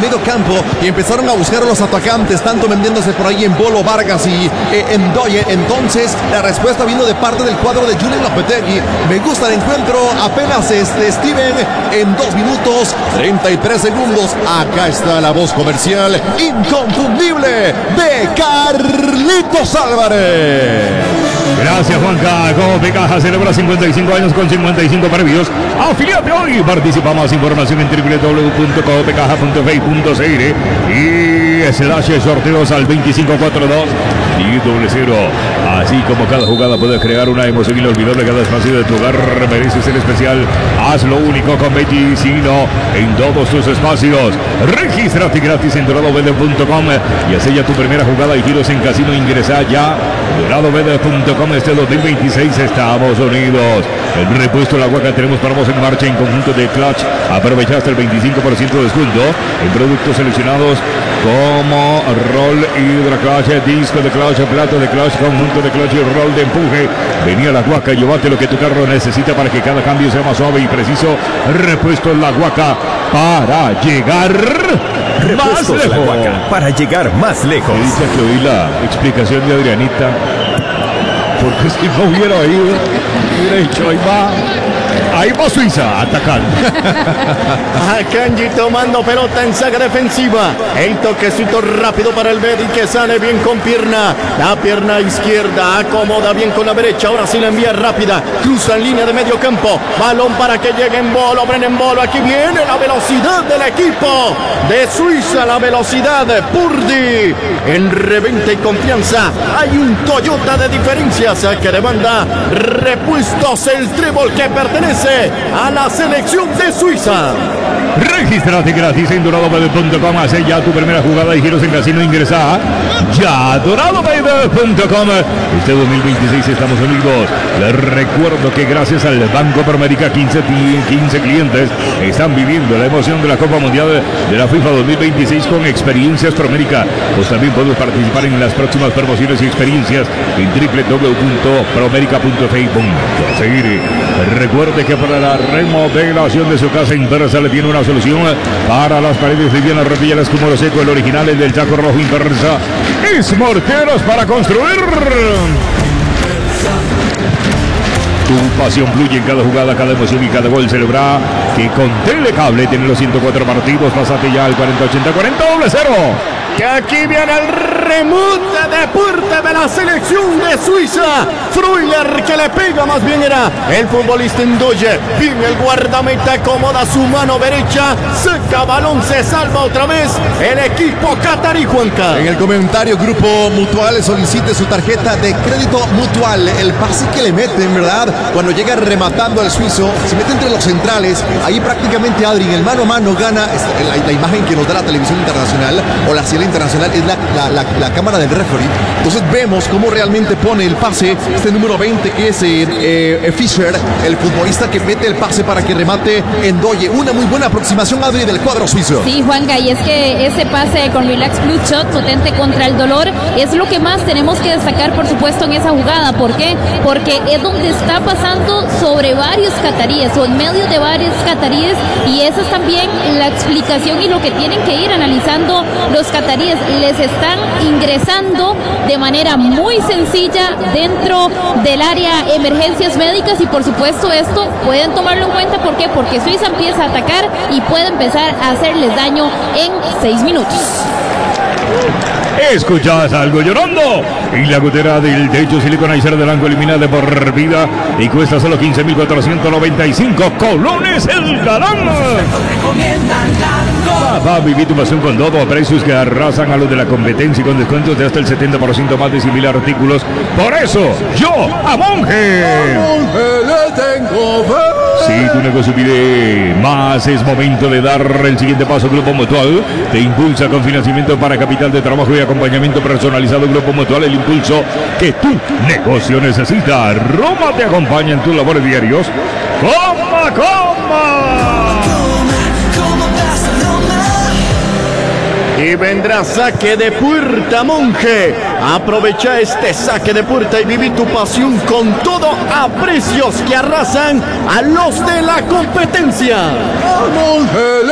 medio campo y empezaron a buscar a los atacantes, tanto vendiéndose por ahí en Bolo, Vargas y Ndoye. Entonces la respuesta vino de parte del cuadro de Julen Lopetegui. Me gusta el encuentro, apenas Steven, en 2 minutos 33 segundos. Acá está la voz comercial inconfundible de Carlitos Álvarez. Gracias, Juanca. Cope Caja celebra 55 años con 55 premios. Afiliate hoy. Participa. Más información en www.copecaja.fe.cr y /sorteos al 2542 y 00. Así como cada jugada puede crear una emoción inolvidable, cada espacio de tu hogar merece ser especial. Hazlo único con Beticino en todos tus espacios. Regístrate gratis en doradobede.com y sella tu primera jugada y giros en casino. Ingresa ya doradobede.com. Este 2026 Estados Unidos. El repuesto de la Guaca tenemos para vos en marcha en conjunto de Clutch. Aprovechaste el 25% de descuento en productos seleccionados como Roll Hydra Clutch, disco de Clutch, plato de Clutch, conjunto de Clutch y roll de empuje. Venía la Guaca, llévate lo que tu carro necesita para que cada cambio sea más suave y preciso. Repuesto en la Guaca para llegar más lejos. La Guaca para llegar más lejos. Dice que oí la explicación de Adrianita, porque si no hubiera oído, hubiera dicho, ahí va Suiza atacando. Akanji tomando pelota en saga defensiva. El toquecito rápido para el Bedi que sale bien con pierna. La pierna izquierda acomoda bien con la derecha. Ahora sí la envía rápida. Cruza en línea de medio campo. Balón para que llegue en Bolo. Brennan Bolo. Aquí viene la velocidad del equipo de Suiza. La velocidad de Purdy. En reventa y confianza. Hay un Toyota de diferencia. Saque de banda. Repuestos el trébol que pertenece a la selección de Suiza. Regístrate gratis en doradobede.com. Hace ya tu primera jugada y giros en casino. Ingresa ya doradobede.com. Este 2026 estamos unidos. Les recuerdo que gracias al Banco Promérica 15 clientes están viviendo la emoción de la Copa Mundial de la FIFA 2026 con experiencias Promérica. Pues también puedes participar en las próximas promociones y experiencias en www.promerica.fi.cr. Recuerde que para la remodelación de su casa Inversa le tiene una solución para las paredes livianas, rodilleras como lo seco, el original, el del Chaco Rojo. Inversa es morteros para construir. Tu pasión fluye en cada jugada, cada emoción y cada gol. Celebra que con Telecable tiene los 104 partidos. Pásate ya al 4080-40-0. Que aquí viene el remonte de Purdy de la selección de Suiza. Freuler que le pega, más bien era el futbolista Ndoye. Viene el guardameta, acomoda su mano derecha, saca balón, se salva otra vez el equipo catarí, Juanca. En el comentario, Grupo Mutual solicite su tarjeta de crédito Mutual. El pase que le meten, ¿verdad? Cuando llega rematando al suizo, se mete entre los centrales. Ahí prácticamente Adri, en el mano a mano, gana la imagen que nos da la televisión internacional o la serie internacional, es la cámara del referee. Entonces vemos cómo realmente pone el pase este número 20 que es Fischer, el futbolista que mete el pase para que remate Ndoye. Una muy buena aproximación, Adri, del cuadro suizo. Sí, Juanga, y es que ese pase con Relax Blue Shot potente contra el dolor es lo que más tenemos que destacar, por supuesto, en esa jugada. ¿Por qué? Porque es donde está pasando sobre varios cataríes o en medio de varios cataríes, y esa es también la explicación y lo que tienen que ir analizando los cataríes. Les están ingresando de manera muy sencilla dentro del área emergencias médicas, y por supuesto esto pueden tomarlo en cuenta. ¿Por qué? Porque Suiza empieza a atacar y puede empezar a hacerles daño en 6 minutos. Escuchas algo llorando y la gotera del techo Siliconizer de Blanco elimina de por vida y cuesta solo 15.495 colones el galón. Va a vivir tu pasión con todo a precios que arrasan a los de la competencia y con descuentos de hasta el 70%, más de 100.000 artículos. Por eso yo a Monje le tengo fe. Si tu negocio pide más, es momento de dar el siguiente paso. Grupo Mutual te impulsa con financiamiento para capital de trabajo y acompañamiento personalizado. Grupo Mutual, el impulso que tu negocio necesita. Roma te acompaña en tus labores diarios. ¡Coma! Y vendrá saque de puerta, Monje. Aprovecha este saque de puerta y viví tu pasión con todo a precios que arrasan a los de la competencia. A Monje